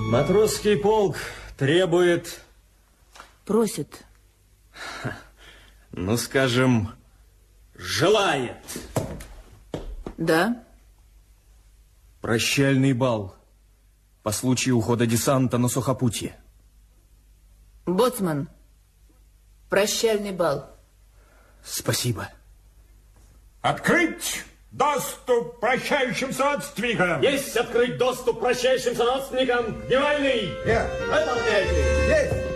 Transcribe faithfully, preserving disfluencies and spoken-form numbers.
Матросский полк требует... Просит. Ну, скажем, желает. Да. Прощальный бал по случаю ухода десанта на сухопутье. Боцман, прощальный бал. Спасибо. Открыть доступ прощающимся родственникам. Есть открыть доступ прощающимся родственникам. Дневальный. Нет. Выполняйте. Есть.